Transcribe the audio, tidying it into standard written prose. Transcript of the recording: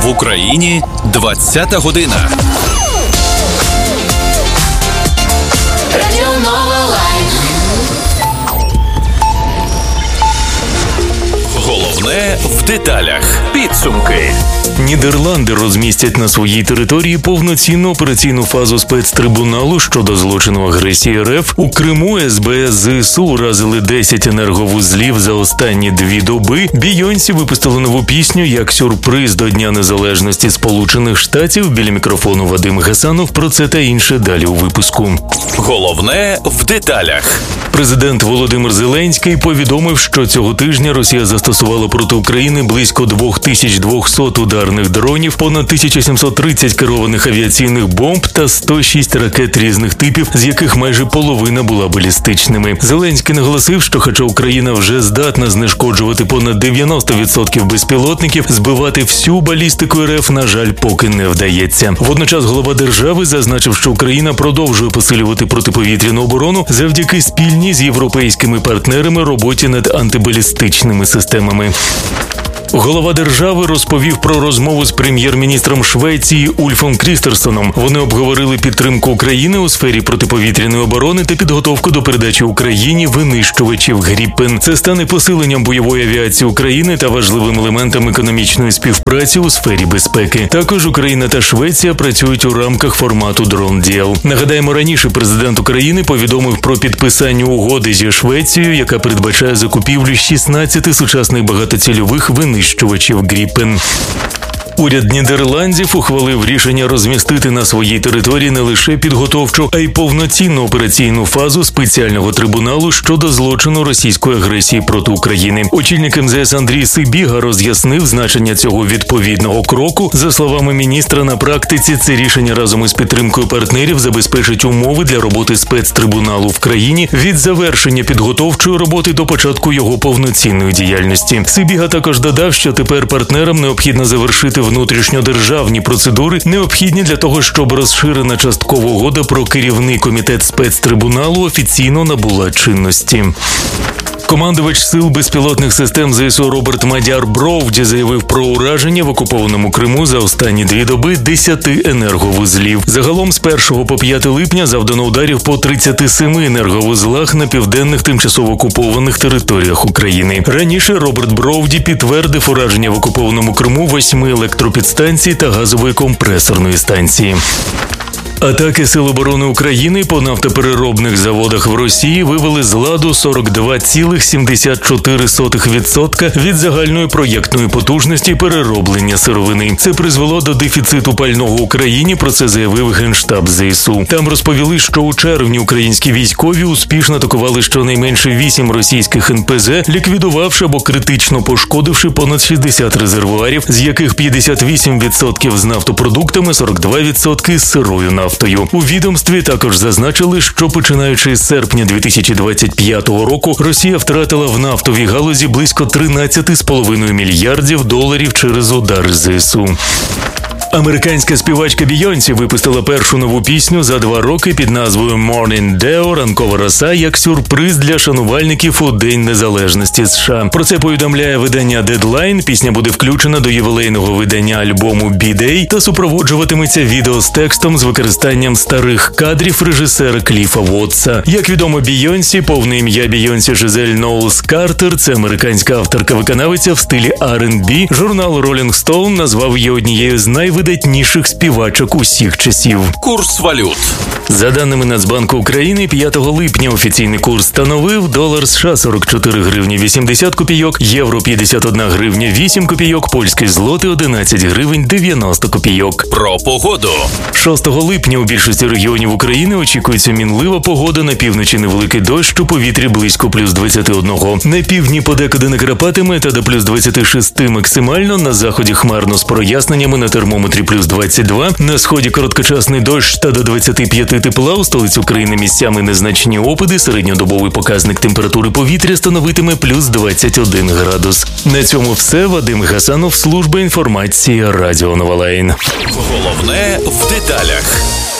В Україні 20-та година. Головне в деталях. Підсумки. Нідерланди розмістять на своїй території повноцінну операційну фазу спецтрибуналу щодо злочину агресії РФ. У Криму СБС ЗСУ уразили 10 енерговузлів за останні 2 доби. Бійонсі випустили нову пісню як сюрприз до Дня Незалежності Сполучених Штатів. Біля мікрофону Вадим Гасанов. Про це та інше далі у випуску. Головне в деталях. Президент Володимир Зеленський повідомив, що цього тижня Росія застосувала проти України близько 2200 ударних дронів, понад 1730 керованих авіаційних бомб та 106 ракет різних типів, з яких майже половина була балістичними. Зеленський наголосив, що хоча Україна вже здатна знешкоджувати понад 90% безпілотників, збивати всю балістику РФ, на жаль, поки не вдається. Водночас голова держави зазначив, що Україна продовжує посилювати протиповітряну оборону завдяки спільній з європейськими партнерами роботі над антибалістичними системами. Голова держави розповів про розмову з прем'єр-міністром Швеції Ульфом Крістерсоном. Вони обговорили підтримку України у сфері протиповітряної оборони та підготовку до передачі Україні винищувачів «Гріппен». Це стане посиленням бойової авіації України та важливим елементом економічної співпраці у сфері безпеки. Також Україна та Швеція працюють у рамках формату «Drone Deal». Нагадаємо, раніше президент України повідомив про підписання угоди зі Швецією, яка передбачає закупівлю 16 сучасних багатоцільових винищувачів «Гріппен». Уряд Нідерландів ухвалив рішення розмістити на своїй території не лише підготовчу, а й повноцінну операційну фазу спеціального трибуналу щодо злочину російської агресії проти України. Очільник МЗС Андрій Сибіга роз'яснив значення цього відповідного кроку. За словами міністра, на практиці це рішення разом із підтримкою партнерів забезпечить умови для роботи спецтрибуналу в країні від завершення підготовчої роботи до початку його повноцінної діяльності. Сибіга також додав, що тепер партнерам необхідно завершити внутрішньодержавні процедури, необхідні для того, щоб розширена часткова угода про керівний комітет спецтрибуналу офіційно набула чинності. Командувач сил безпілотних систем ЗСУ Роберт Мадяр Броуді заявив про ураження в окупованому Криму за останні 2 доби 10 енерговузлів. Загалом з 1 по 5 липня завдано ударів по 37 енерговузлах на південних тимчасово окупованих територіях України. Раніше Роберт Броуді підтвердив ураження в окупованому Криму 8 електропідстанцій та газової компресорної станції. Атаки Сил оборони України по нафтопереробних заводах в Росії вивели з ладу 42,74% від загальної проєктної потужності перероблення сировини. Це призвело до дефіциту пального в Україні, про це заявив Генштаб ЗСУ. Там розповіли, що у червні українські військові успішно атакували щонайменше 8 російських НПЗ, ліквідувавши або критично пошкодивши понад 60 резервуарів, з яких 58% з нафтопродуктами, 42% з сирою нафтою. У відомстві також зазначили, що починаючи з серпня 2025 року Росія втратила в нафтовій галузі близько 13,5 мільярдів доларів через удари ЗСУ. Американська співачка Бійонсі випустила першу нову пісню за 2 роки під назвою «Morning Dew» – «Ранкова роса» як сюрприз для шанувальників у День Незалежності США. Про це повідомляє видання Deadline. Пісня буде включена до ювілейного видання альбому «B-Day» та супроводжуватиметься відео з текстом з використанням старих кадрів режисера Кліфа Вотса. Як відомо, Бійонсі, повне ім'я Бійонсі Жизель Ноулс Картер, це американська авторка-виконавиця в стилі R&B. Журнал Rolling Stone назвав її однією з найвидатніших співачок усіх часів. Курс валют. За даними Нацбанку України, 5 липня офіційний курс становив долар США 44 гривні 80 копійок, євро 51 гривня 8 копійок, польський злотий 11 гривень 90 копійок. Про погоду. 6 липня у більшості регіонів України очікується мінлива погода, на півночі невеликий дощ, у повітрі близько плюс 21. На півдні подекуди накрапатиме та до плюс 26 максимально, на заході хмарно з проясненнями, на термометрі плюс 22, на сході короткочасний дощ та до 25 тепла, у столиці України місцями незначні опади, середньодобовий показник температури повітря становитиме плюс 21 градус. На цьому все. Вадим Гасанов, служба інформації Радіо Нова Лайн. Головне в деталях.